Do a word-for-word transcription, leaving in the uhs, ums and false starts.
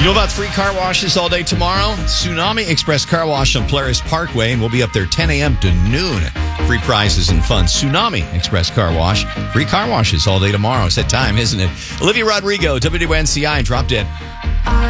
know about free car washes all day tomorrow? Tsunami Express Car Wash on Polaris Parkway, and we'll be up there ten a.m. to noon. Free prizes and fun. Tsunami Express Car Wash. Free car washes all day tomorrow. It's that time, isn't it? Olivia Rodrigo, W W N C I, Drop Dead.